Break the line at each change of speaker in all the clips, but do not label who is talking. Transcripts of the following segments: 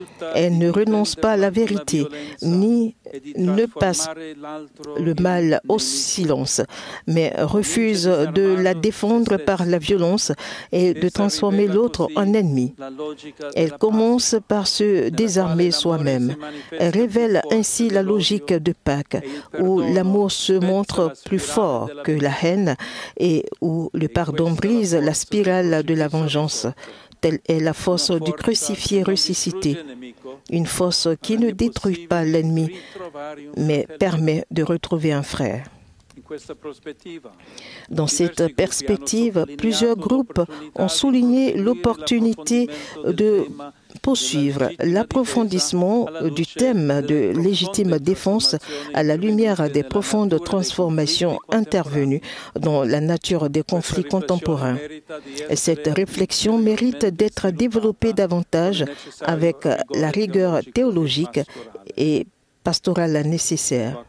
Elle ne renonce pas à la vérité, ni ne passe le mal au silence, mais refuse de la défendre par la violence et de transformer l'autre en ennemi. Elle commence par se désarmer soi-même. Elle révèle ainsi la logique de Pâques, où l'amour se montre plus fort que la haine et où le pardon brise la spirale de la vengeance. Telle est la force du crucifié ressuscité, une force qui ne détruit pas l'ennemi, mais permet de retrouver un frère. Dans cette perspective, plusieurs groupes ont souligné l'opportunité de poursuivre l'approfondissement du thème de légitime défense à la lumière des profondes transformations intervenues dans la nature des conflits contemporains. Cette réflexion mérite d'être développée davantage avec la rigueur théologique et pastorale nécessaire.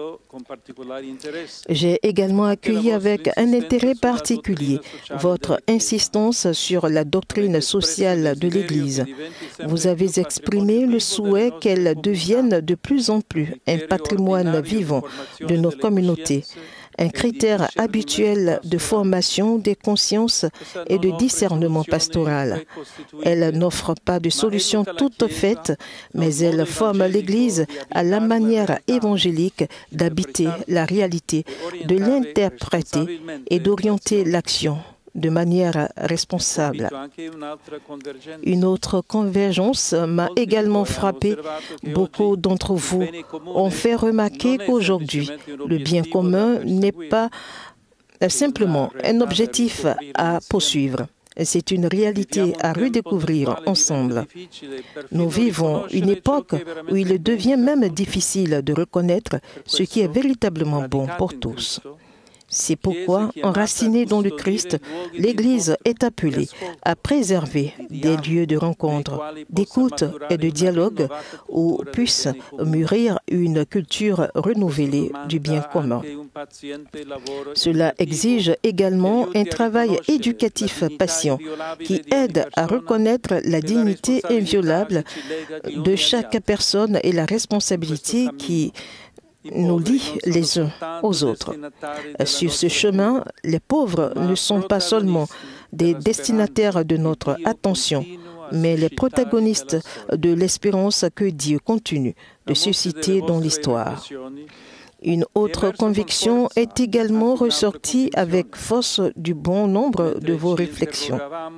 J'ai également accueilli avec un intérêt particulier votre insistance sur la doctrine sociale de l'Église. Vous avez exprimé le souhait qu'elle devienne de plus en plus un patrimoine vivant de nos communautés, un critère habituel de formation des consciences et de discernement pastoral. Elle n'offre pas de solution toute faite, mais elle forme l'Église à la manière évangélique d'habiter la réalité, de l'interpréter et d'orienter l'action de manière responsable. Une autre convergence m'a également frappé. Beaucoup d'entre vous ont fait remarquer qu'aujourd'hui, le bien commun n'est pas simplement un objectif à poursuivre. C'est une réalité à redécouvrir ensemble. Nous vivons une époque où il devient même difficile de reconnaître ce qui est véritablement bon pour tous. C'est pourquoi, enracinée dans le Christ, l'Église est appelée à préserver des lieux de rencontre, d'écoute et de dialogue où puisse mûrir une culture renouvelée du bien commun. Cela exige également un travail éducatif patient qui aide à reconnaître la dignité inviolable de chaque personne et la responsabilité qui nous lie les uns aux autres. Sur ce chemin, les pauvres ne sont pas seulement des destinataires de notre attention, mais les protagonistes de l'espérance que Dieu continue de susciter dans l'histoire. Une autre conviction est également ressortie avec force du bon nombre de vos réflexions.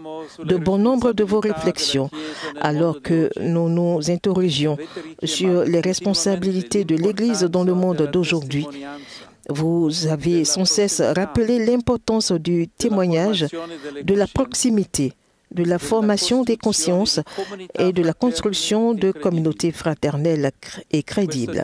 Alors que nous nous interrogions sur les responsabilités de l'Église dans le monde d'aujourd'hui. Vous avez sans cesse rappelé l'importance du témoignage, de la proximité, de la formation des consciences et de la construction de communautés fraternelles et crédibles.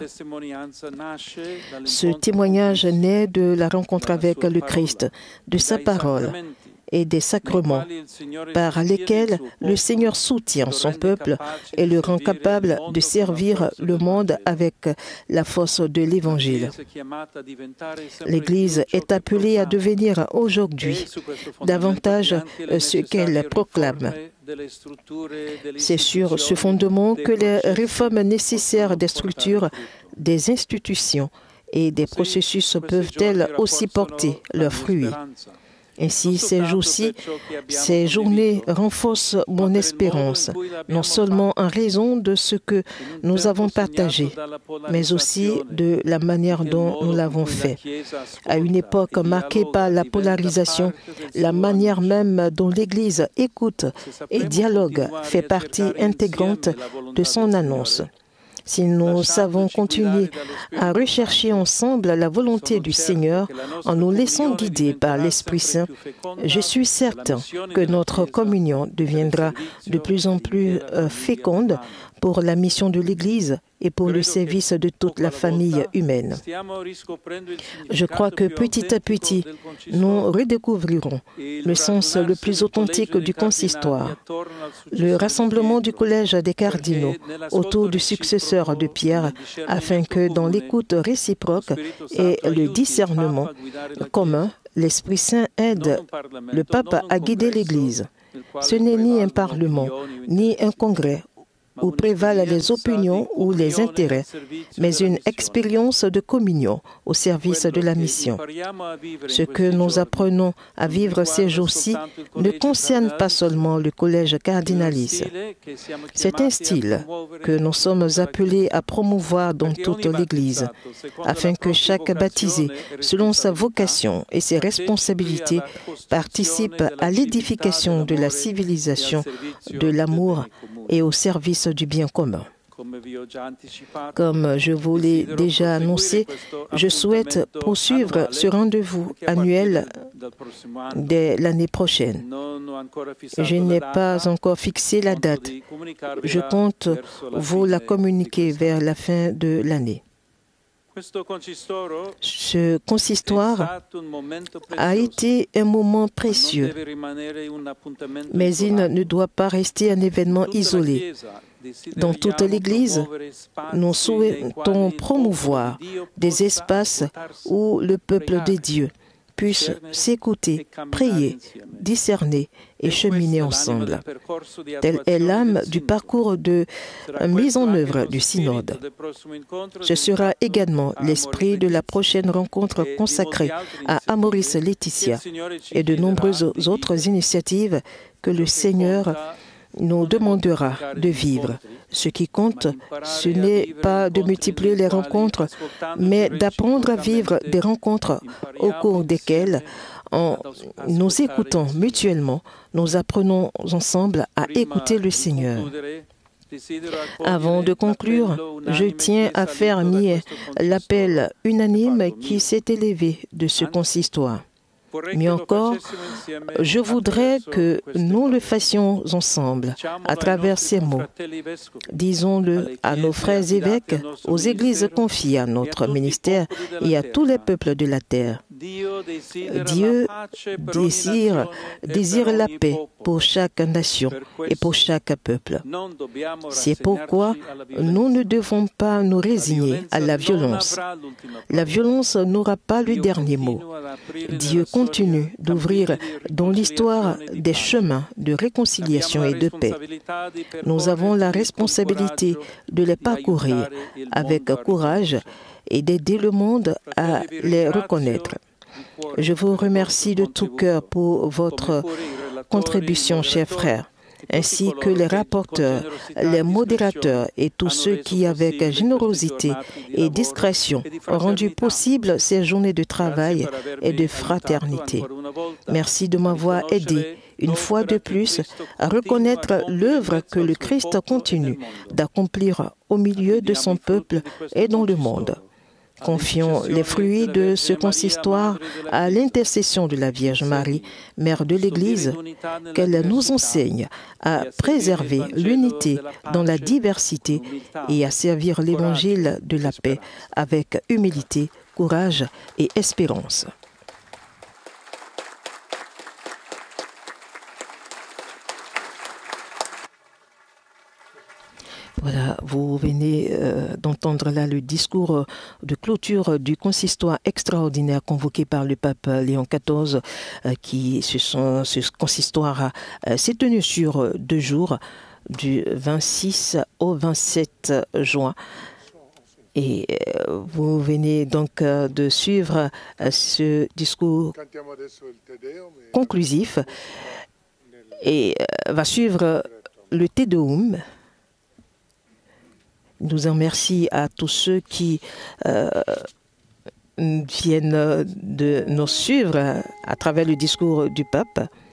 Ce témoignage naît de la rencontre avec le Christ, de sa parole et des sacrements par lesquels le Seigneur soutient son peuple et le rend capable de servir le monde avec la force de l'Évangile. L'Église est appelée à devenir aujourd'hui davantage ce qu'elle proclame. C'est sur ce fondement que les réformes nécessaires des structures, des institutions et des processus peuvent-elles aussi porter leurs fruits. Ainsi, ces jours-ci, ces journées renforcent mon espérance, non seulement en raison de ce que nous avons partagé, mais aussi de la manière dont nous l'avons fait. À une époque marquée par la polarisation, la manière même dont l'Église écoute et dialogue fait partie intégrante de son annonce. Si nous savons continuer à rechercher ensemble la volonté du Seigneur en nous laissant guider par l'Esprit Saint, je suis certain que notre communion deviendra de plus en plus féconde pour la mission de l'Église et pour le service de toute la famille humaine. Je crois que petit à petit, nous redécouvrirons le sens le plus authentique du consistoire, le rassemblement du collège des cardinaux autour du successeur de Pierre, afin que dans l'écoute réciproque et le discernement commun, l'Esprit Saint aide le pape à guider l'Église. Ce n'est ni un parlement, ni un congrès où prévalent les opinions ou les intérêts, mais une expérience de communion au service de la mission. Ce que nous apprenons à vivre ces jours-ci ne concerne pas seulement le collège cardinalice. C'est un style que nous sommes appelés à promouvoir dans toute l'Église, afin que chaque baptisé, selon sa vocation et ses responsabilités, participe à l'édification de la civilisation, de l'amour et au service du bien commun. Comme je vous l'ai déjà annoncé, je souhaite poursuivre ce rendez-vous annuel dès l'année prochaine. Je n'ai pas encore fixé la date. Je compte vous la communiquer vers la fin de l'année. Ce consistoire a été un moment précieux, mais il ne doit pas rester un événement isolé. Dans toute l'Église, nous souhaitons promouvoir des espaces où le peuple de Dieu puisse s'écouter, prier, discerner et cheminer ensemble. Telle est l'âme du parcours de mise en œuvre du synode. Ce sera également l'esprit de la prochaine rencontre consacrée à Amoris Laetitia et de nombreuses autres initiatives que le Seigneur nous demandera de vivre. Ce qui compte, ce n'est pas de multiplier les rencontres, mais d'apprendre à vivre des rencontres au cours desquelles, en nous écoutant mutuellement, nous apprenons ensemble à écouter le Seigneur. Avant de conclure, je tiens à faire mien l'appel unanime qui s'est élevé de ce consistoire. Mieux encore, je voudrais que nous le fassions ensemble, à travers ces mots. Disons-le à nos frères évêques, aux églises confiées à notre ministère et à tous les peuples de la terre. Dieu désire la paix pour chaque nation et pour chaque peuple. C'est pourquoi nous ne devons pas nous résigner à la violence. La violence n'aura pas le dernier mot. Dieu continue d'ouvrir dans l'histoire des chemins de réconciliation et de paix. Nous avons la responsabilité de les parcourir avec courage et d'aider le monde à les reconnaître. Je vous remercie de tout cœur pour votre contribution, chers frères, ainsi que les rapporteurs, les modérateurs et tous ceux qui, avec générosité et discrétion, ont rendu possible ces journées de travail et de fraternité. Merci de m'avoir aidé, une fois de plus, à reconnaître l'œuvre que le Christ continue d'accomplir au milieu de son peuple et dans le monde. Confions les fruits de ce consistoire à l'intercession de la Vierge Marie, Mère de l'Église, qu'elle nous enseigne à préserver l'unité dans la diversité et à servir l'Évangile de la paix avec humilité, courage et espérance. Voilà, vous venez d'entendre là le discours de clôture du consistoire extraordinaire convoqué par le pape Léon XIV. Ce consistoire s'est tenu sur 2 jours, du 26 au 27 juin. Et vous venez donc de suivre ce discours conclusif et va suivre le Te Deum. Nous en remercions à tous ceux qui viennent de nous suivre à travers le discours du pape.